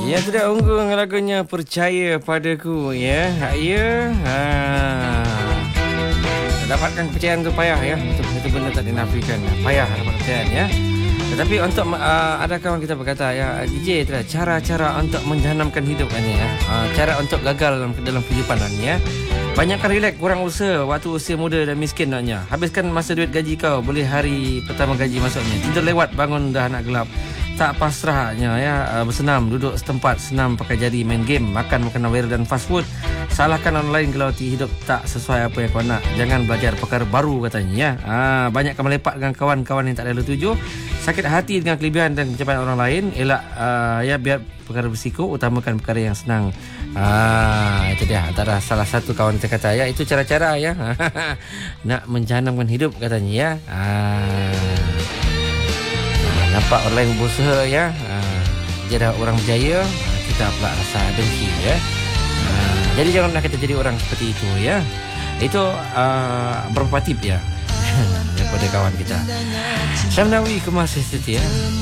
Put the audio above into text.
Ya, tidak unggung lagunya Percaya Padaku ya. Ya. Dapatkan kepercayaan tu payah ya. Itu benda tak dinafikan. Payah dapat kepercayaan ya. Tetapi untuk ada kawan kita berkata ya, DJ itulah cara-cara untuk menjanamkan hidup kan ya. Cara untuk gagal dalam kehidupan kan ya. Banyakkan relax, kurang usaha waktu usia muda dan miskin naknya. Habiskan masa duit gaji kau, boleh hari pertama gaji masuknya. Tidur lewat, bangun dah nak gelap. Tak pasrahnya ya, bersenam, duduk setempat, senam pakai jari, main game, makan makanan viral dan fast food. Salahkan orang lain kalau hidup tak sesuai apa yang kau nak. Jangan belajar perkara baru katanya ya. Banyakkan melepak dengan kawan-kawan yang tak ada tuju. Sakit hati dengan kelebihan dan pencapaian orang lain. Elak ya, biar perkara bersiko, utamakan perkara yang senang. Itu dia antara salah satu kawan kita kata ya, itu cara-cara ya nak menjanamkan hidup katanya ya. Nampak orang lain berusaha ya, dia dah orang berjaya, kita pula rasa dengki ya. Jadi janganlah kita jadi orang seperti itu ya. Itu berapa tip ya daripada kawan kita. Syamnawi Kemas Estetik ya.